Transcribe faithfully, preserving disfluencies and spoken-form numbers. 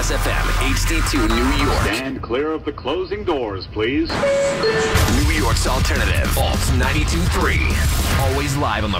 Kiss F M, H D two, New York. Stand clear of the closing doors, please. New York's alternative, Alt ninety-two point three. Always live on the